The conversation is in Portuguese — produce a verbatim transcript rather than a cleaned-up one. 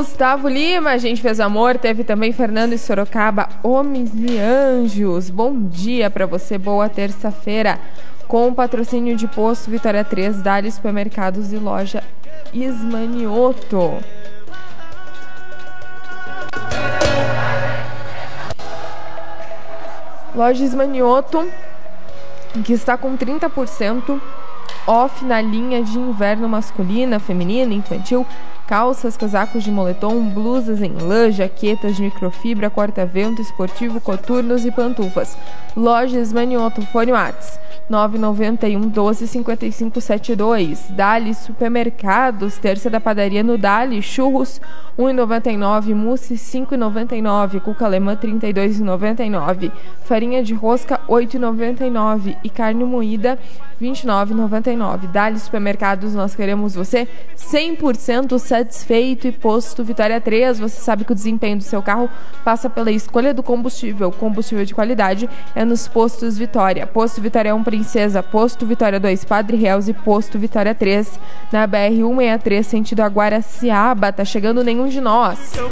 Gustavo Lima, a gente fez amor. Teve também Fernando e Sorocaba, Homens e Anjos. Bom dia pra você, boa terça-feira. Com o patrocínio de Posto Vitória três, Dali Supermercados e Loja Ismanioto. Loja Ismanioto, que está com trinta por cento off na linha de inverno masculina, feminina, infantil, calças, casacos de moletom, blusas em lã, jaquetas de microfibra, corta-vento, esportivo, coturnos e pantufas. Loja Ismanioto, fone Whats nove nove um, doze, cinquenta e cinco, setenta e dois. Dali Supermercados, terça da padaria no Dali, churros um real e noventa e nove, mousse cinco reais e noventa e nove, cuca alemã trinta e dois reais e noventa e nove, farinha de rosca oito reais e noventa e nove e carne moída vinte e nove reais e noventa e nove. Dali Supermercados, nós queremos você cem por cento satisfeito. E Posto Vitória três, você sabe que o desempenho do seu carro passa pela escolha do combustível. Combustível de qualidade é nos Postos Vitória. Posto Vitória um Princesa, Posto Vitória dois Padre Reus e Posto Vitória três na B R cento e sessenta e três, sentido Aguaraciaba. Tá chegando nenhum de nós.